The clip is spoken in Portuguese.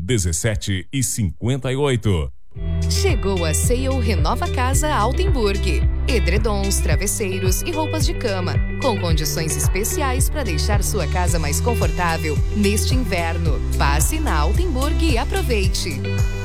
17,58. Chegou a Sale Renova Casa Altenburg. Edredons, travesseiros e roupas de cama, com condições especiais para deixar sua casa mais confortável neste inverno. Passe na Altenburg e aproveite.